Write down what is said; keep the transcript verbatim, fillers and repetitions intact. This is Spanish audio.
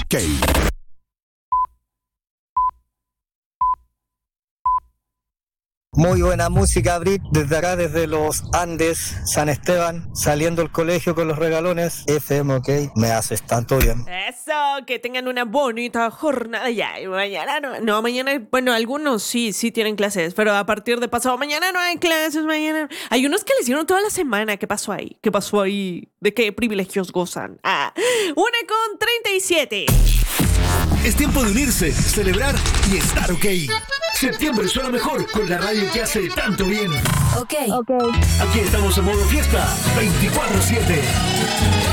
OK. Muy buena música, Brit, desde acá, desde los Andes, San Esteban, saliendo del colegio con los regalones. F M, OK, me haces tanto bien. Eso, que tengan una bonita jornada ya. Y mañana no, no, mañana, bueno, algunos sí, sí tienen clases, pero a partir de pasado mañana no hay clases, mañana. Hay unos que les hicieron toda la semana. ¿Qué pasó ahí? ¿Qué pasó ahí? ¿De qué privilegios gozan? Ah, una con treinta y siete. Es tiempo de unirse, celebrar y estar OK. Septiembre suena mejor con la radio que hace tanto bien. OK. OK. Aquí estamos en modo fiesta, veinticuatro siete.